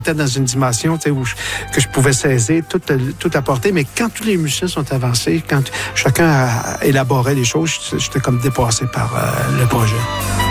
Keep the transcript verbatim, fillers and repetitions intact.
J'étais dans une dimension où je, que je pouvais saisir, tout, tout apporter, mais quand tous les musiciens sont avancés, quand chacun a élaboré les choses, j'étais comme dépassé par euh, le projet.